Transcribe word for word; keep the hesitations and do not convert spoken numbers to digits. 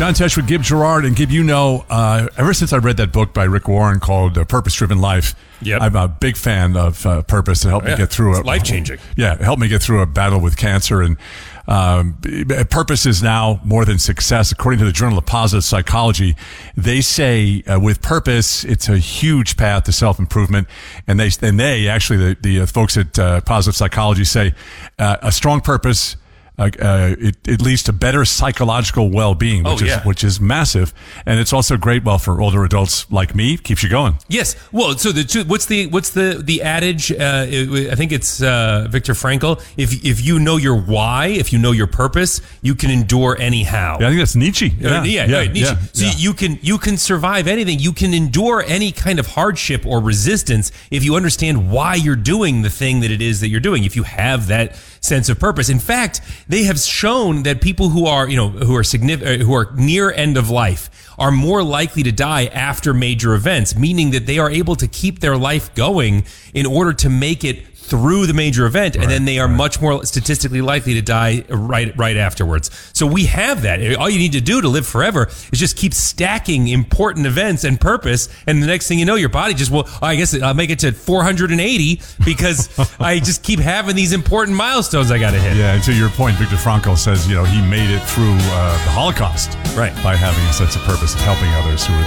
John Tesh with Gib Gerard. And Gib, you know, uh, ever since I read that book by Rick Warren called uh, Purpose Driven Life, Yep. I'm a big fan of uh, purpose. It helped Oh, yeah. me get through It's life-changing. Yeah, it helped me get through a battle with cancer. And um, purpose is now more than success. According to the Journal of Positive Psychology, they say uh, with purpose, it's a huge path to self-improvement. And they, and they actually, the, the uh, folks at uh, Positive Psychology say uh, a strong purpose Uh, uh, it, it leads to better psychological well-being, which Oh, is yeah. which is massive, and it's also great. Well, for older adults like me, keeps you going. Yes. Well, so the two, what's the what's the the adage? Uh, it, I think it's uh, Viktor Frankl. If if you know your why, if you know your purpose, you can endure anyhow. Yeah, I think that's Nietzsche. Yeah, Yeah, yeah, yeah, right, Nietzsche. yeah, So yeah. you can you can survive anything. You can endure any kind of hardship or resistance if you understand why you're doing the thing that it is that you're doing. If you have that sense of purpose. In fact, they have shown that people who are, you know, who are significant, who are near end of life are more likely to die after major events, meaning that they are able to keep their life going in order to make it through the major event, and Right, then they are right. much more statistically likely to die right right afterwards. So we have that. All you need to do to live forever is just keep stacking important events and purpose, and the next thing you know, your body just will, I guess I'll make it to four hundred eighty because I just keep having these important milestones I got to hit. Yeah, and to your point, Viktor Frankl says, you know, he made it through uh, the Holocaust Right. by having a sense of purpose and helping others who were